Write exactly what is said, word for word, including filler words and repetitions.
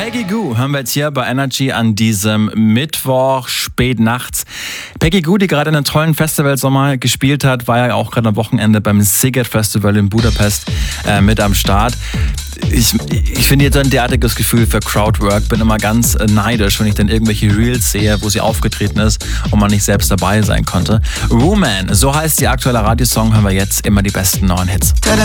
Peggy Gou hören wir jetzt hier bei Energy an diesem Mittwoch spät nachts. Peggy Gou, die gerade in einem tollen Festivalsommer gespielt hat, war ja auch gerade am Wochenende beim Sziget Festival in Budapest äh, mit am Start. Ich, ich finde jetzt ein derartiges Gefühl für Crowdwork, bin immer ganz äh, neidisch, wenn ich dann irgendwelche Reels sehe, wo sie aufgetreten ist und man nicht selbst dabei sein konnte. Woman, so heißt die aktuelle Radiosong, hören wir jetzt immer die besten neuen Hits.